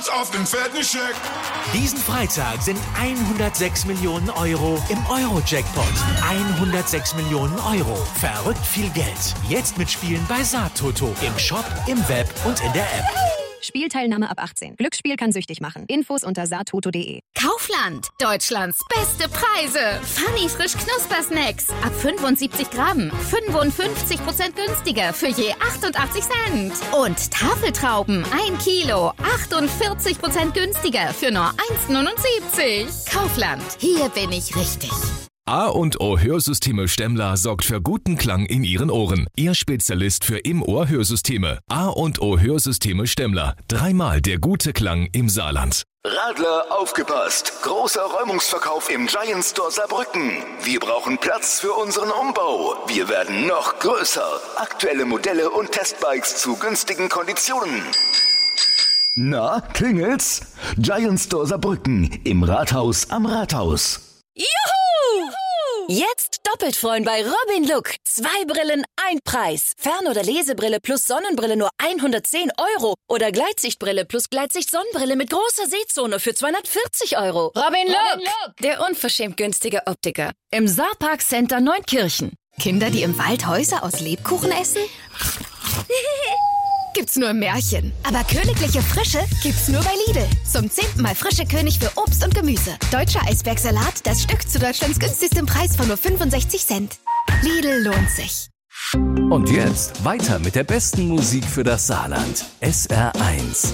auf den fetten Scheck. Diesen Freitag sind 106 Millionen Euro im Euro-Jackpot. 106 Millionen Euro. Verrückt viel Geld. Jetzt mitspielen bei Saattoto. Im Shop, im Web und in der App. Spielteilnahme ab 18. Glücksspiel kann süchtig machen. Infos unter saattoto.de. Kaufland. Deutschlands beste Preise. Funny frisch Knuspersnacks. Ab 75 Gramm. 55% günstiger für je 88 Cent. Und Tafeltrauben. 1 Kilo. 48% günstiger für nur 1,79. Kaufland. Hier bin ich richtig. A&O Hörsysteme Stemmler sorgt für guten Klang in Ihren Ohren. Ihr Spezialist für Im-Ohr-Hörsysteme. A&O Hörsysteme Stemmler. 3-mal der gute Klang im Saarland. Radler, aufgepasst! Großer Räumungsverkauf im Giant Store Saarbrücken. Wir brauchen Platz für unseren Umbau. Wir werden noch größer. Aktuelle Modelle und Testbikes zu günstigen Konditionen. Na, klingelt's? Giant Store Saarbrücken im Rathaus am Rathaus. Juhu! Jetzt doppelt freuen bei Robin Look. 2 Brillen, 1 Preis. Fern- oder Lesebrille plus Sonnenbrille nur 110 Euro. Oder Gleitsichtbrille plus Gleitsicht-Sonnenbrille mit großer Sehzone für 240 Euro. Robin Look, der unverschämt günstige Optiker. Im Saarpark Center Neunkirchen. Kinder, die im Wald Häuser aus Lebkuchen essen? Gibt's nur im Märchen. Aber königliche Frische gibt's nur bei Lidl. Zum 10. Mal frische König für Obst und Gemüse. Deutscher Eisbergsalat, das Stück zu Deutschlands günstigstem Preis von nur 65 Cent. Lidl lohnt sich. Und jetzt weiter mit der besten Musik für das Saarland. SR1.